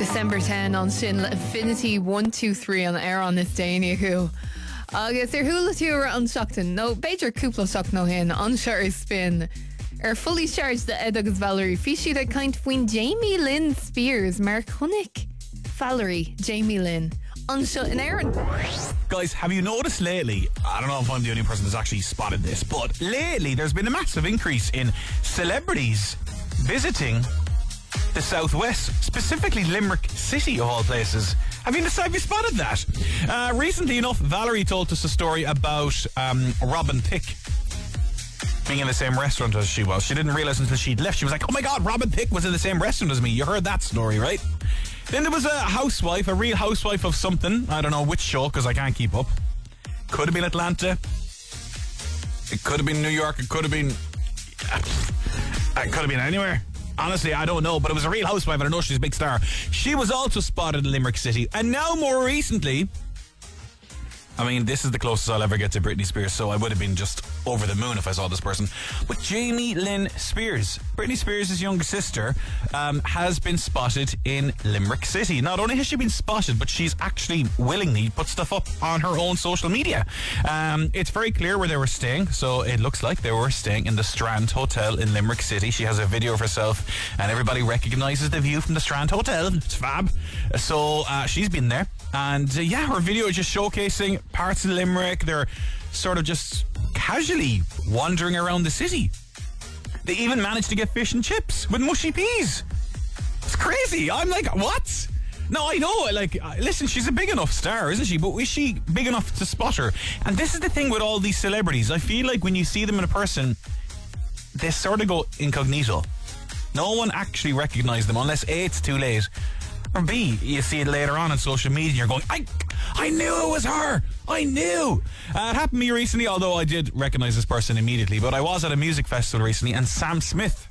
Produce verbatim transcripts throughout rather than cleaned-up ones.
December tenth on sin Affinity one two three on air on this day Nihu. Agus er hula túra an seachtain. No, Beidir cúpla seach nó hin an seir spin. Er fully charged the Ed agus Valerie. Fishy that kind fwin Jamie Lynn Spears, Mark Hunnick, Valerie, Jamie Lynn. On shut in Aaron. Guys, have you noticed lately, I don't know if I'm the only person that's actually spotted this, but lately there's been a massive increase in celebrities visiting the Southwest, specifically Limerick City of all places. Have you, have you spotted that? Uh, recently enough, Valerie told us a story about um, Robin Thicke being in the same restaurant as she was. She didn't realise until she'd left. She was like, oh my God, Robin Thicke was in the same restaurant as me. You heard that story, right? Then there was a housewife, a real housewife of something. I don't know which show because I can't keep up. Could have been Atlanta. It could have been New York. It could have been... It could have been anywhere. Honestly, I don't know, but it was a real housewife and I know she's a big star. She was also spotted in Limerick City. And now more recently... I mean, this is the closest I'll ever get to Britney Spears, so I would have been just over the moon if I saw this person. But Jamie Lynn Spears, Britney Spears' younger sister, um, has been spotted in Limerick City. Not only has she been spotted, but she's actually willingly put stuff up on her own social media. Um, it's very clear where they were staying, so it looks like they were staying in the Strand Hotel in Limerick City. She has a video of herself, and everybody recognises the view from the Strand Hotel. It's fab. So uh, she's been there. And uh, yeah, her video is just showcasing parts of Limerick. They're sort of just casually wandering around the city. They even managed to get fish and chips with mushy peas. It's crazy. I'm like, what? No, I know. Like, listen, she's a big enough star, isn't she? But is she big enough to spot her? And this is the thing with all these celebrities. I feel like when you see them in a person, they sort of go incognito. No one actually recognises them unless A, it's too late, or B, you see it later on on social media and you're going, I I knew it was her. I knew. Uh, it happened to me recently, although I did recognise this person immediately. But I was at a music festival recently and Sam Smith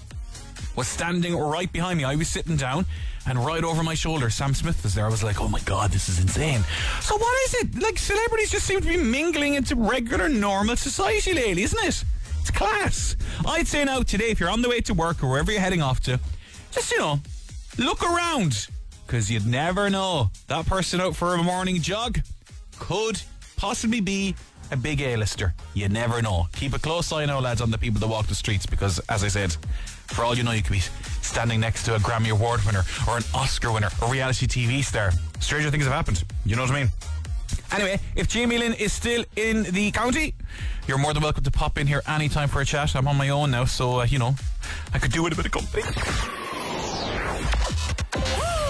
was standing right behind me. I was sitting down and right over my shoulder Sam Smith was there. I was like, oh my God, this is insane. So what is it? Like, celebrities just seem to be mingling into regular, normal society lately, isn't it? It's class. I'd say now today, if you're on the way to work or wherever you're heading off to, just, you know, look around, because you'd never know. That person out for a morning jog could possibly be a big A-lister. You never know. Keep a close eye now, lads, on the people that walk the streets, because, as I said, for all you know, you could be standing next to a Grammy Award winner or an Oscar winner, a reality T V star. Stranger things have happened. You know what I mean? Anyway, if Jamie Lynn is still in the county, you're more than welcome to pop in here anytime for a chat. I'm on my own now, so, uh, you know, I could do with a bit of company.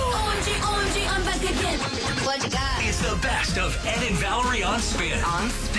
What you got? It's the best of Ed and Valerie on Spin. On Spin.